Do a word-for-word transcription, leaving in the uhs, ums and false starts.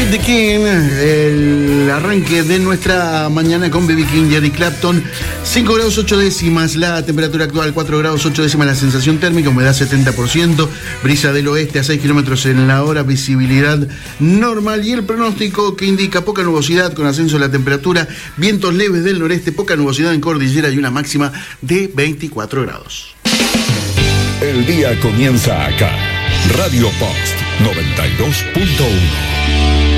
The King, el arranque de nuestra mañana con B B King y Eric Clapton. cinco grados ocho décimas la temperatura actual, cuatro grados ocho décimas la sensación térmica, humedad setenta por ciento, brisa del oeste a seis kilómetros en la hora, visibilidad normal y el pronóstico que indica poca nubosidad con ascenso de la temperatura, vientos leves del noreste, poca nubosidad en cordillera y una máxima de veinticuatro grados. El día comienza acá. Radio Post noventa y dos punto uno.